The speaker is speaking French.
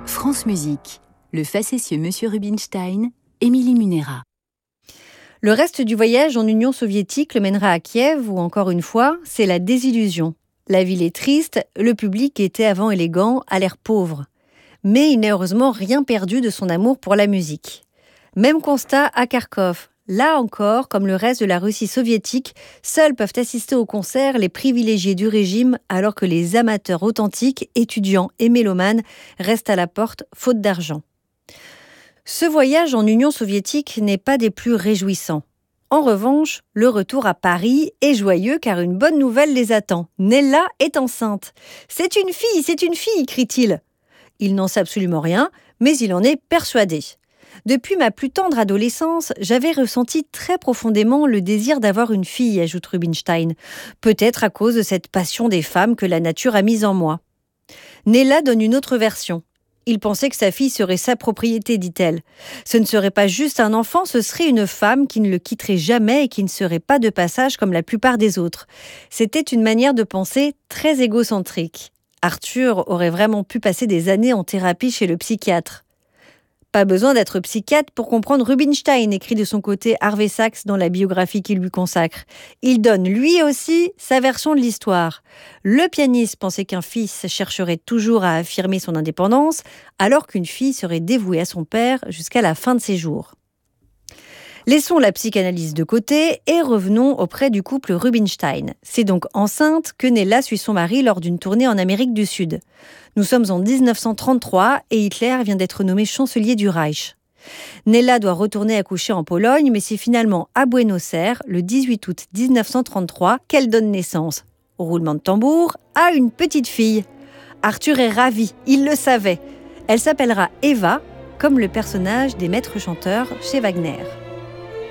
France Musique, le facétieux Monsieur Rubinstein, Émilie Munera. Le reste du voyage en Union soviétique le mènera à Kiev où, encore une fois, c'est la désillusion. La ville est triste, le public était avant élégant, a l'air pauvre. Mais il n'a heureusement rien perdu de son amour pour la musique. Même constat à Kharkov. Là encore, comme le reste de la Russie soviétique, seuls peuvent assister au concert les privilégiés du régime alors que les amateurs authentiques, étudiants et mélomanes restent à la porte faute d'argent. Ce voyage en Union soviétique n'est pas des plus réjouissants. En revanche, le retour à Paris est joyeux car une bonne nouvelle les attend. Nella est enceinte. « C'est une fille !» crie-t-il. Il n'en sait absolument rien, mais il en est persuadé. Depuis ma plus tendre adolescence, j'avais ressenti très profondément le désir d'avoir une fille, ajoute Rubinstein. Peut-être à cause de cette passion des femmes que la nature a mise en moi. Nella donne une autre version. Il pensait que sa fille serait sa propriété, dit-elle. Ce ne serait pas juste un enfant, ce serait une femme qui ne le quitterait jamais et qui ne serait pas de passage comme la plupart des autres. C'était une manière de penser très égocentrique. Arthur aurait vraiment pu passer des années en thérapie chez le psychiatre. Pas besoin d'être psychiatre pour comprendre Rubinstein, écrit de son côté Harvey Sachs dans la biographie qu'il lui consacre. Il donne lui aussi sa version de l'histoire. Le pianiste pensait qu'un fils chercherait toujours à affirmer son indépendance, alors qu'une fille serait dévouée à son père jusqu'à la fin de ses jours. Laissons la psychanalyse de côté et revenons auprès du couple Rubinstein. C'est donc enceinte que Nella suit son mari lors d'une tournée en Amérique du Sud. Nous sommes en 1933 et Hitler vient d'être nommé chancelier du Reich. Nella doit retourner accoucher en Pologne, mais c'est finalement à Buenos Aires, le 18 août 1933, qu'elle donne naissance, au roulement de tambour, à une petite fille. Arthur est ravi, il le savait. Elle s'appellera Eva, comme le personnage des maîtres chanteurs chez Wagner.